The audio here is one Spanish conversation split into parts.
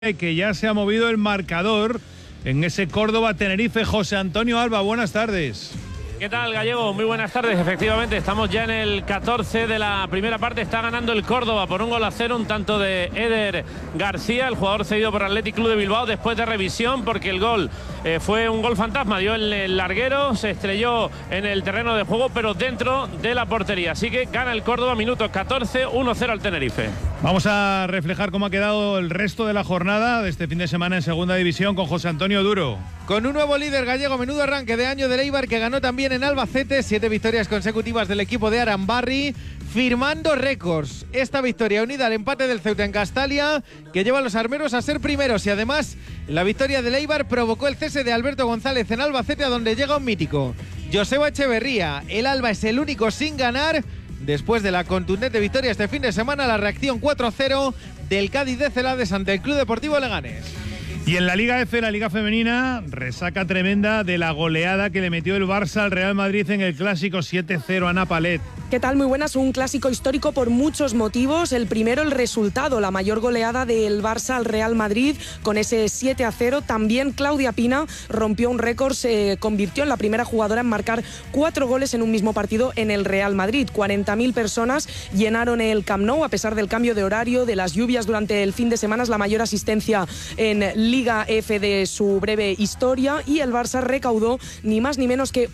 Que ya se ha movido el marcador en ese Córdoba-Tenerife. José Antonio Alba, buenas tardes. ¿Qué tal, Gallego? Muy buenas tardes. Efectivamente, estamos ya en el 14 de la primera parte. Está ganando el Córdoba por 1-0, un tanto de Eder García, el jugador cedido por Athletic Club de Bilbao, después de revisión, porque el gol fue un gol fantasma. Dio el larguero, se estrelló en el terreno de juego, pero dentro de la portería. Así que gana el Córdoba, minutos 14, 1-0 al Tenerife. Vamos a reflejar cómo ha quedado el resto de la jornada de este fin de semana en Segunda División con José Antonio Duro. Con un nuevo líder gallego, menudo arranque de año del Eibar, que ganó también en Albacete, 7 victorias consecutivas del equipo de Arambarri, firmando récords. Esta victoria unida al empate del Ceuta en Castalia, que lleva a los armeros a ser primeros, y además la victoria del Eibar provocó el cese de Alberto González en Albacete, a donde llega un mítico, Joseba Echeverría. El Alba es el único sin ganar. Después de la contundente victoria este fin de semana, la reacción 4-0 del Cádiz de Celades ante el Club Deportivo Leganés. Y en la Liga F, la Liga Femenina, resaca tremenda de la goleada que le metió el Barça al Real Madrid en el Clásico 7-0 a Napalet. ¿Qué tal? Muy buenas. Un clásico histórico por muchos motivos. El primero, el resultado, la mayor goleada del Barça al Real Madrid con ese 7-0. También Claudia Pina rompió un récord, se convirtió en la primera jugadora en marcar 4 goles en un mismo partido en el Real Madrid. 40.000 personas llenaron el Camp Nou a pesar del cambio de horario, de las lluvias durante el fin de semana. Es la mayor asistencia en Liga F de su breve historia, y el Barça recaudó ni más ni menos que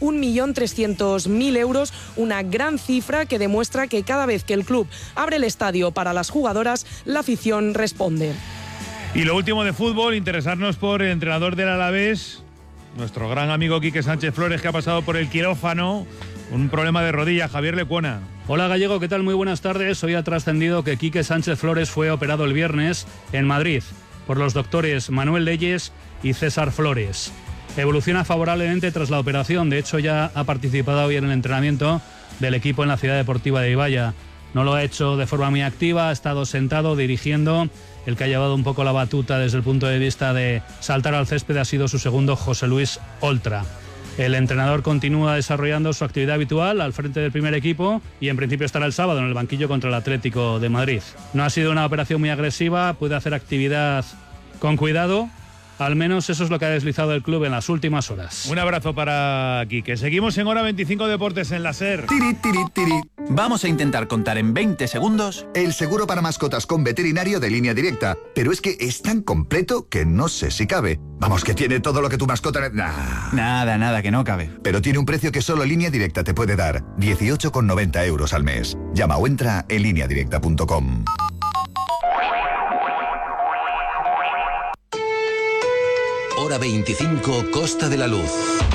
1.300.000 euros, una gran cifra que demuestra que cada vez que el club abre el estadio para las jugadoras, la afición responde. Y lo último de fútbol, interesarnos por el entrenador del Alavés, nuestro gran amigo Quique Sánchez Flores, que ha pasado por el quirófano, un problema de rodilla. Javier Lecuona. Hola, Gallego, ¿qué tal? Muy buenas tardes. Hoy ha trascendido que Quique Sánchez Flores fue operado el viernes en Madrid por los doctores Manuel Leyes y César Flores. Evoluciona favorablemente tras la operación. De hecho, ya ha participado hoy en el entrenamiento del equipo en la Ciudad Deportiva de Ibaya. No lo ha hecho de forma muy activa, ha estado sentado dirigiendo. El que ha llevado un poco la batuta desde el punto de vista de saltar al césped ha sido su segundo, José Luis Oltra. El entrenador continúa desarrollando su actividad habitual al frente del primer equipo y en principio estará el sábado en el banquillo contra el Atlético de Madrid. No ha sido una operación muy agresiva, puede hacer actividad con cuidado. Al menos eso es lo que ha deslizado el club en las últimas horas. Un abrazo para Quique. Seguimos en Hora 25 Deportes en la SER. Tiri, tiri, tiri. Vamos a intentar contar en 20 segundos el seguro para mascotas con veterinario de Línea Directa. Pero es que es tan completo que no sé si cabe. Vamos, que tiene todo lo que tu mascota... Nada, que no cabe. Pero tiene un precio que solo Línea Directa te puede dar. 18,90 euros al mes. Llama o entra en lineadirecta.com. Hora 25, Costa de la Luz.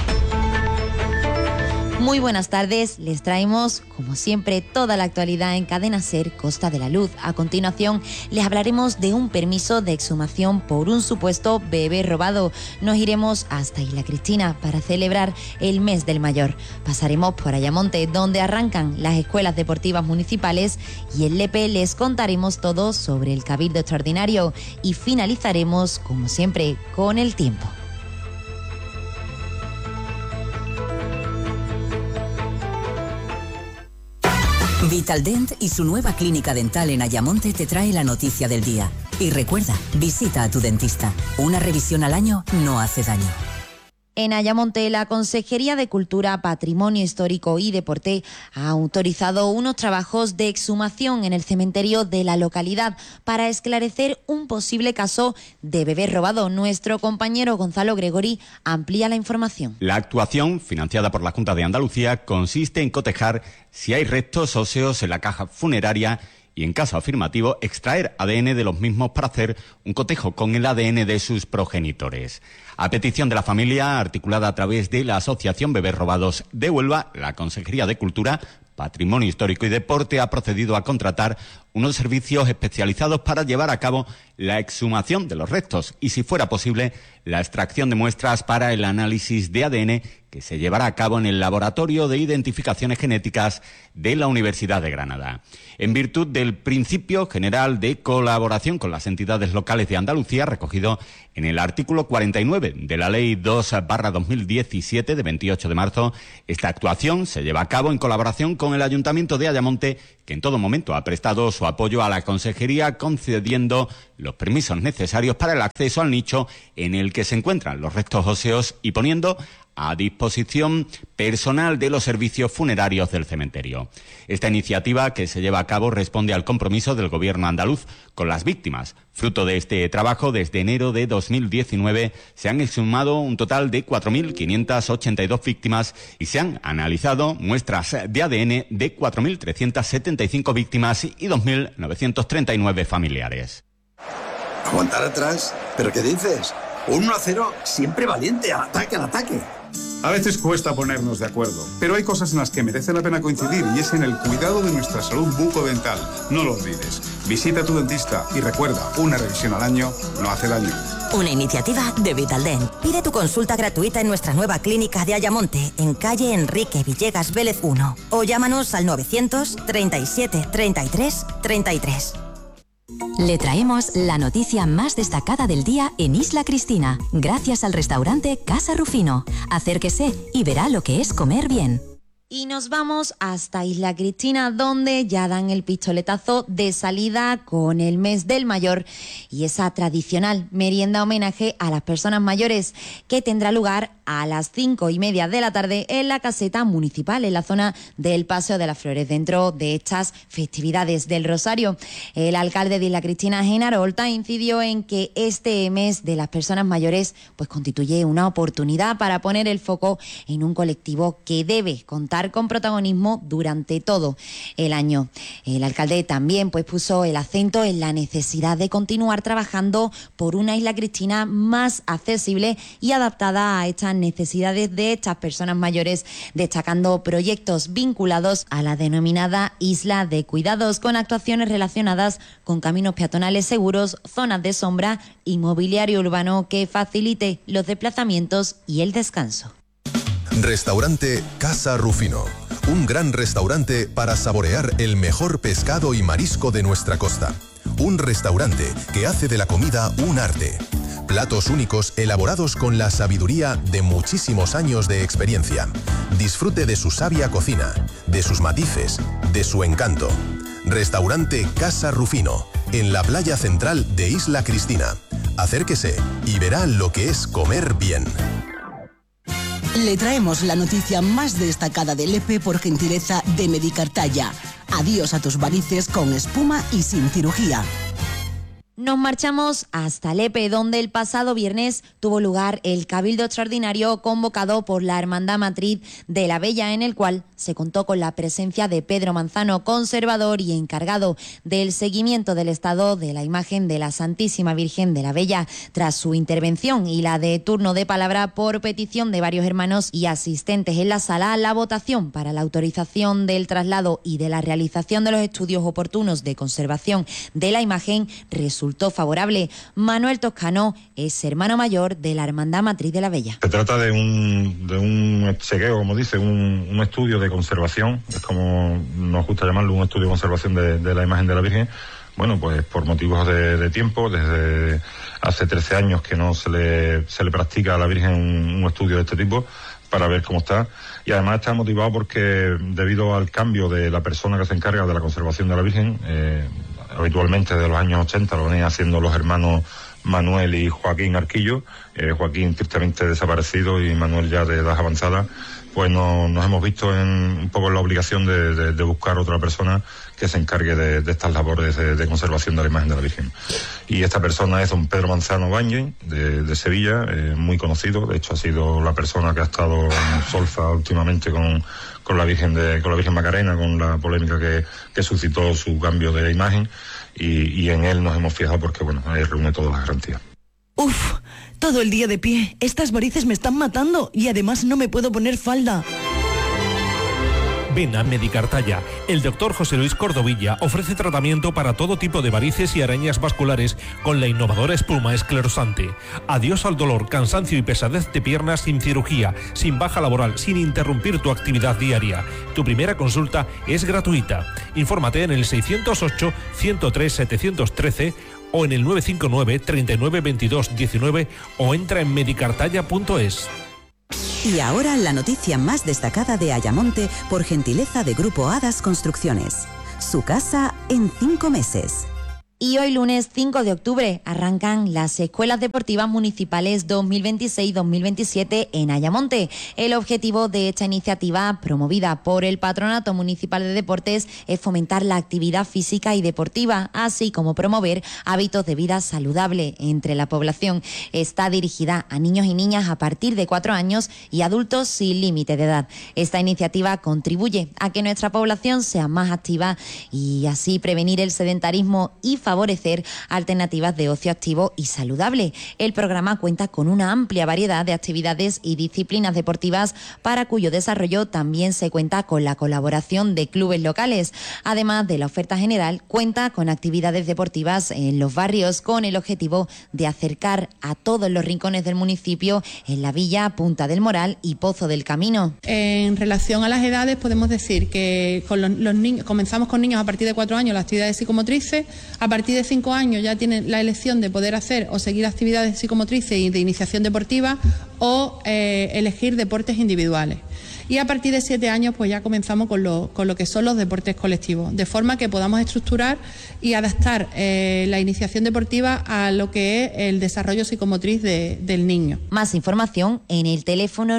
Muy buenas tardes, les traemos, como siempre, toda la actualidad en Cadena SER Costa de la Luz. A continuación, les hablaremos de un permiso de exhumación por un supuesto bebé robado. Nos iremos hasta Isla Cristina para celebrar el mes del mayor. Pasaremos por Ayamonte, donde arrancan las escuelas deportivas municipales, y en Lepe les contaremos todo sobre el Cabildo Extraordinario. Y finalizaremos, como siempre, con el tiempo. Vitaldent y su nueva clínica dental en Ayamonte te trae la noticia del día. Y recuerda, visita a tu dentista. Una revisión al año no hace daño. En Ayamonte, la Consejería de Cultura, Patrimonio Histórico y Deporte ha autorizado unos trabajos de exhumación en el cementerio de la localidad para esclarecer un posible caso de bebé robado. Nuestro compañero Gonzalo Gregori amplía la información. La actuación, financiada por la Junta de Andalucía, consiste en cotejar si hay restos óseos en la caja funeraria y, en caso afirmativo, extraer ADN de los mismos para hacer un cotejo con el ADN de sus progenitores. A petición de la familia, articulada a través de la Asociación Bebés Robados de Huelva, la Consejería de Cultura, Patrimonio Histórico y Deporte ha procedido a contratar unos servicios especializados para llevar a cabo la exhumación de los restos y, si fuera posible, la extracción de muestras para el análisis de ADN que se llevará a cabo en el Laboratorio de Identificaciones Genéticas de la Universidad de Granada. En virtud del principio general de colaboración con las entidades locales de Andalucía, recogido en el artículo 49 de la Ley 2/2017 de 28 de marzo, esta actuación se lleva a cabo en colaboración con el Ayuntamiento de Ayamonte, que en todo momento ha prestado su su apoyo a la consejería, concediendo los permisos necesarios para el acceso al nicho en el que se encuentran los restos óseos y poniendo a disposición personal de los servicios funerarios del cementerio. Esta iniciativa que se lleva a cabo responde al compromiso del Gobierno andaluz con las víctimas. Fruto de este trabajo, desde enero de 2019 se han exhumado un total de 4.582 víctimas y se han analizado muestras de ADN de 4.375 víctimas y 2.939 familiares. ¿Aguantar atrás? ¿Pero qué dices? 1-0, siempre valiente, al ataque. A veces cuesta ponernos de acuerdo, pero hay cosas en las que merece la pena coincidir y es en el cuidado de nuestra salud bucodental. No lo olvides. Visita a tu dentista y recuerda, una revisión al año no hace daño. Una iniciativa de Vitaldent. Pide tu consulta gratuita en nuestra nueva clínica de Ayamonte, en calle Enrique Villegas Vélez 1. O llámanos al 900 37 33 33. Le traemos la noticia más destacada del día en Isla Cristina, gracias al restaurante Casa Rufino. Acérquese y verá lo que es comer bien. Y nos vamos hasta Isla Cristina, donde ya dan el pistoletazo de salida con el mes del mayor y esa tradicional merienda homenaje a las personas mayores que tendrá lugar a las 5:30 de la tarde en la caseta municipal, en la zona del Paseo de las Flores, dentro de estas festividades del Rosario. El alcalde de Isla Cristina, Genaro Olta, incidió en que este mes de las personas mayores pues constituye una oportunidad para poner el foco en un colectivo que debe contar con protagonismo durante todo el año. El alcalde también pues puso el acento en la necesidad de continuar trabajando por una Isla Cristina más accesible y adaptada a estas necesidades de estas personas mayores, destacando proyectos vinculados a la denominada Isla de Cuidados, con actuaciones relacionadas con caminos peatonales seguros, zonas de sombra y mobiliario urbano que facilite los desplazamientos y el descanso. Restaurante Casa Rufino, un gran restaurante para saborear el mejor pescado y marisco de nuestra costa. Un restaurante que hace de la comida un arte. Platos únicos elaborados con la sabiduría de muchísimos años de experiencia. Disfrute de su sabia cocina, de sus matices, de su encanto. Restaurante Casa Rufino, en la playa central de Isla Cristina. Acérquese y verá lo que es comer bien. Le traemos la noticia más destacada del EPE por gentileza de Medicartaya. Adiós a tus varices con espuma y sin cirugía. Nos marchamos hasta Lepe, donde el pasado viernes tuvo lugar el Cabildo Extraordinario convocado por la Hermandad Matriz de la Bella, en el cual se contó con la presencia de Pedro Manzano, conservador y encargado del seguimiento del estado de la imagen de la Santísima Virgen de la Bella. Tras su intervención y la de turno de palabra por petición de varios hermanos y asistentes en la sala, la votación para la autorización del traslado y de la realización de los estudios oportunos de conservación de la imagen resultó favorable. Manuel Toscano es hermano mayor de la Hermandad Matriz de la Bella. Se trata de un chequeo, como dice, un estudio de conservación, es como nos gusta llamarlo, un estudio de conservación de la imagen de la Virgen. Bueno, pues por motivos de tiempo, desde hace 13 años que no se le practica a la Virgen un estudio de este tipo para ver cómo está, y además está motivado porque debido al cambio de la persona que se encarga de la conservación de la Virgen, habitualmente de los años 80 lo venían haciendo los hermanos Manuel y Joaquín Arquillo, Joaquín tristemente desaparecido y Manuel ya de edad avanzada, pues nos hemos visto un poco en la obligación de buscar otra persona que se encargue de estas labores de conservación de la imagen de la Virgen. Y esta persona es don Pedro Manzano Báñez, de Sevilla, muy conocido. De hecho ha sido la persona que ha estado en Solfa últimamente con la Virgen Macarena, con la polémica que suscitó su cambio de imagen, y en él nos hemos fijado porque bueno, ahí reúne todas las garantías. Uf, todo el día de pie. Estas varices me están matando y además no me puedo poner falda. Ven a Medicartaya. El doctor José Luis Cordovilla ofrece tratamiento para todo tipo de varices y arañas vasculares con la innovadora espuma esclerosante. Adiós al dolor, cansancio y pesadez de piernas sin cirugía, sin baja laboral, sin interrumpir tu actividad diaria. Tu primera consulta es gratuita. Infórmate en el 608-103-713 o en el 959 39 22 19 o entra en medicartaya.es. Y ahora la noticia más destacada de Ayamonte por gentileza de Grupo Hadas Construcciones. su casa en 5 meses. Y hoy lunes 5 de octubre arrancan las Escuelas Deportivas Municipales 2026-2027 en Ayamonte. El objetivo de esta iniciativa, promovida por el Patronato Municipal de Deportes, es fomentar la actividad física y deportiva, así como promover hábitos de vida saludable entre la población. Está dirigida a niños y niñas a partir de 4 años y adultos sin límite de edad. Esta iniciativa contribuye a que nuestra población sea más activa y así prevenir el sedentarismo y favorecer alternativas de ocio activo y saludable. El programa cuenta con una amplia variedad de actividades y disciplinas deportivas para cuyo desarrollo también se cuenta con la colaboración de clubes locales. Además de la oferta general, cuenta con actividades deportivas en los barrios con el objetivo de acercar a todos los rincones del municipio en la Villa, Punta del Moral y Pozo del Camino. En relación a las edades, podemos decir que con los niños, comenzamos con niños a partir de 4 años las actividades psicomotrices. A partir de 5 años ya tienen la elección de poder hacer o seguir actividades psicomotrices y de iniciación deportiva o elegir deportes individuales. Y a partir de 7 años pues ya comenzamos con lo que son los deportes colectivos, de forma que podamos estructurar y adaptar la iniciación deportiva a lo que es el desarrollo psicomotriz del niño. Más información en el teléfono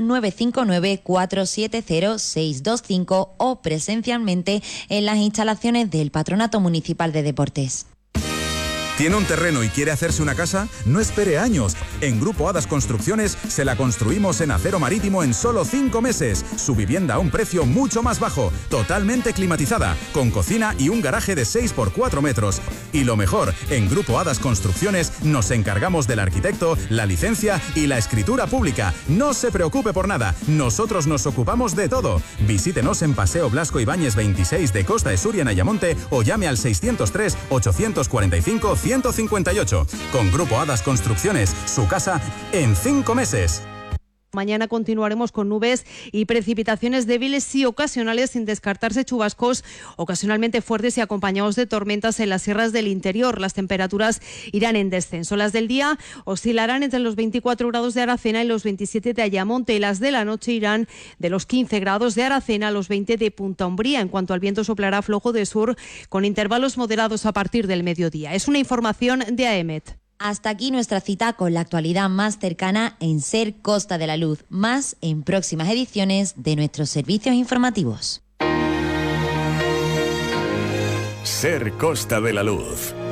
959-470-625 o presencialmente en las instalaciones del Patronato Municipal de Deportes. ¿Tiene un terreno y quiere hacerse una casa? No espere años. En Grupo Hadas Construcciones se la construimos en acero marítimo en solo 5 meses. Su vivienda a un precio mucho más bajo, totalmente climatizada, con cocina y un garaje de 6 por 4 metros. Y lo mejor, en Grupo Hadas Construcciones nos encargamos del arquitecto, la licencia y la escritura pública. No se preocupe por nada, nosotros nos ocupamos de todo. Visítenos en Paseo Blasco Ibáñez 26 de Costa de Suria en Ayamonte o llame al 603 845 158. Con Grupo Hadas Construcciones, su casa en 5 meses. Mañana continuaremos con nubes y precipitaciones débiles y ocasionales, sin descartarse chubascos ocasionalmente fuertes y acompañados de tormentas en las sierras del interior. Las temperaturas irán en descenso. Las del día oscilarán entre los 24 grados de Aracena y los 27 de Ayamonte, y las de la noche irán de los 15 grados de Aracena a los 20 de Punta Umbría. En cuanto al viento, soplará flojo de sur con intervalos moderados a partir del mediodía. Es una información de AEMET. Hasta aquí nuestra cita con la actualidad más cercana en Ser Costa de la Luz. Más en próximas ediciones de nuestros servicios informativos. Ser Costa de la Luz.